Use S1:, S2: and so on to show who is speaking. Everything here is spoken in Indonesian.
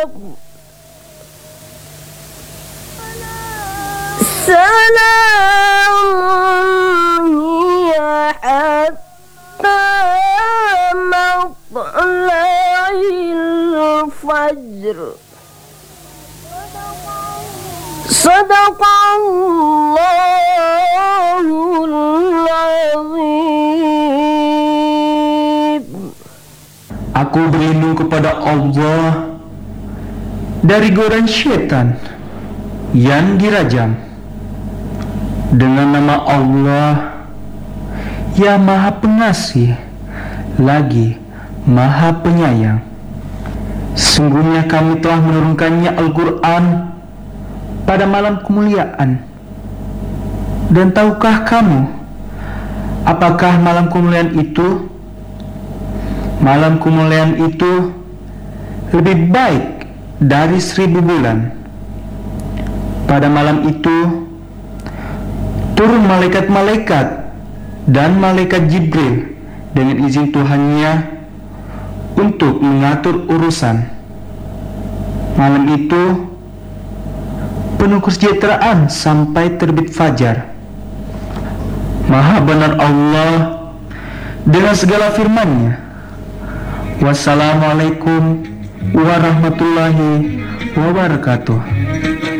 S1: سلام هي حتى مطلع الفجر. صدق Allahul Azim.
S2: Aku berlindung kepada Allah dari godaan syaitan yang dirajam. Dengan nama Allah yang Maha Pengasih lagi Maha Penyayang. Sungguhnya kami telah menurunkannya Al-Quran pada malam kemuliaan. Dan tahukah kamu apakah malam kemuliaan itu? Malam kemuliaan itu lebih baik dari 1000 bulan. Pada malam itu turun malaikat-malaikat dan malaikat Jibril dengan izin Tuhannya untuk mengatur urusan. Malam itu penuh kesejahteraan sampai terbit fajar. Maha benar Allah dengan segala firman-Nya. Wassalamualaikum warahmatullahi wabarakatuh.